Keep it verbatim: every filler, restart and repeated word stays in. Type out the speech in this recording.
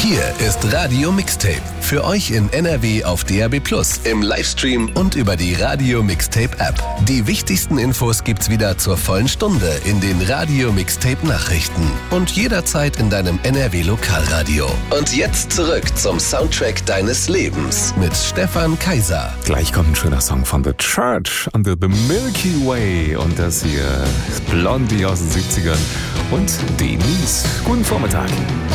Hier ist Radio Mixtape. Für euch in N R W auf D A B plus, im Livestream und über die Radio Mixtape App. Die wichtigsten Infos gibt's wieder zur vollen Stunde in den Radio Mixtape Nachrichten und jederzeit in deinem N R W Lokalradio. Und jetzt zurück zum Soundtrack deines Lebens mit Stefan Kaiser. Gleich kommt ein schöner Song von The Church under the Milky Way und das hier ist Blondie aus den siebzigern und Denise. Guten Vormittag.